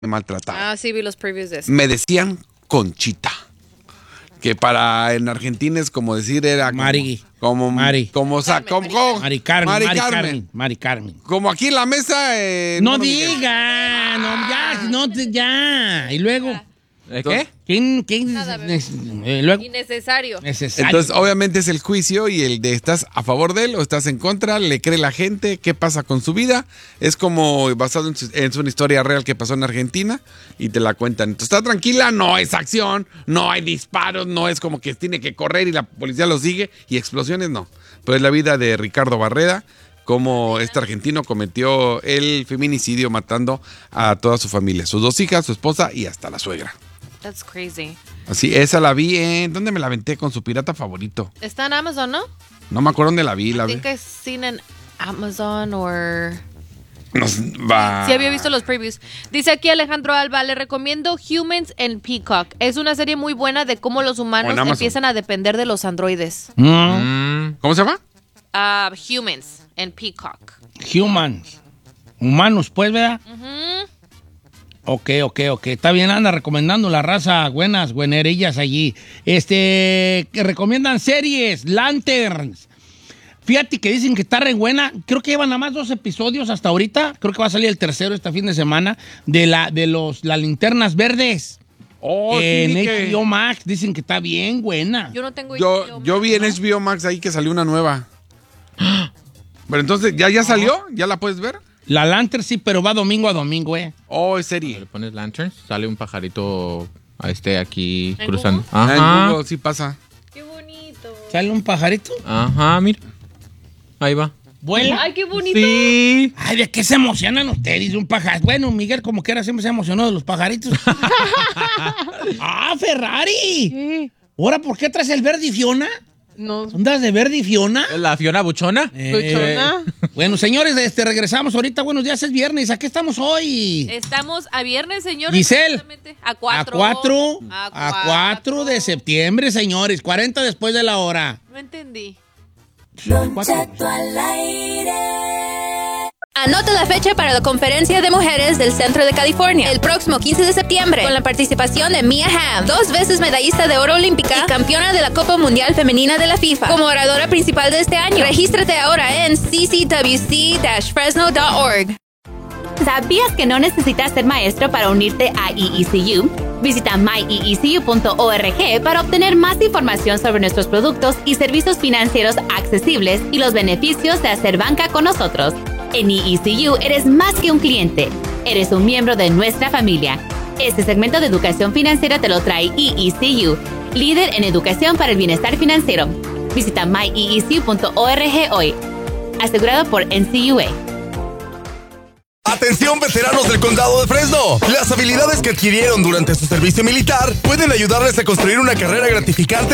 me maltrataba. Ah, sí, vi los previews de eso. Me decían Conchita. Que en Argentina es como decir, era como... Mari. Mari Carmen. Como aquí en la mesa... No diga, ya. Y luego... ¿Qué? Luego... Innecesario. Entonces, obviamente es el juicio y el de estás a favor de él o estás en contra, le cree la gente, qué pasa con su vida. Es como basado en una historia real que pasó en Argentina y te la cuentan. Entonces, está tranquila, no es acción, no hay disparos, no es como que tiene que correr y la policía lo sigue y explosiones, no. Pero es la vida de Ricardo Barreda, como este argentino cometió el feminicidio matando a toda su familia, sus 2 hijas, su esposa y hasta la suegra. That's crazy. Así, esa la vi ¿dónde me la aventé? Con su pirata favorito. Está en Amazon, ¿no? No me acuerdo dónde la vi. I think I've seen in Amazon or... Sí, había visto los previews. Dice aquí Alejandro Alba, le recomiendo Humans and Peacock. Es una serie muy buena de cómo los humanos empiezan a depender de los androides. ¿Cómo se llama? Humans and Peacock. Humanos, pues, ¿verdad? Ok. Está bien, anda recomendando la raza buenerillas allí. Que recomiendan series, Lanterns. Fíjate que dicen que está re buena. Creo que llevan nada más 2 episodios hasta ahorita. Creo que va a salir el tercero este fin de semana de las linternas verdes. En HBO Max dicen que está bien buena. Yo no tengo HBO Yo vi en HBO Max ahí que salió una nueva. Pero entonces, ¿ya salió? ¿Ya la puedes ver? La Lantern sí, pero va domingo a domingo, Oh, es serie. Le pones Lanterns, sale un pajarito aquí ¿En cruzando. Google? En Google sí pasa. Qué bonito. ¿Sale un pajarito? Ajá, mira. Ahí va. ¿Vuela? Ay, qué bonito. Sí. Ay, ¿de qué se emocionan ustedes de un pajarito? Bueno, Miguel, como quiera, siempre se emocionó de los pajaritos. ¡Ah, Ferrari! ¿Qué? ¿Ahora por qué traes el verde y Fiona? No. ¿Andas de verde y Fiona? ¿La Fiona Buchona? ¿Buchona? Bueno, señores, regresamos ahorita. Buenos días, es viernes. ¿A qué estamos hoy? Estamos a viernes, señores. Giselle. A 4. A 4 de septiembre, señores. 40 después de la hora. No entendí. Anota la fecha para la conferencia de mujeres del Centro de California el próximo 15 de septiembre con la participación de Mia Hamm, 2 veces medallista de oro olímpica y campeona de la Copa Mundial Femenina de la FIFA, como oradora principal de este año. Regístrate ahora en ccwc-fresno.org. ¿Sabías que no necesitas ser maestro para unirte a EECU? Visita myecu.org para obtener más información sobre nuestros productos y servicios financieros accesibles y los beneficios de hacer banca con nosotros. En EECU eres más que un cliente, eres un miembro de nuestra familia. Este segmento de educación financiera te lo trae EECU, líder en educación para el bienestar financiero. Visita myecu.org hoy. Asegurado por NCUA. Atención, veteranos del Condado de Fresno. Las habilidades que adquirieron durante su servicio militar pueden ayudarles a construir una carrera gratificante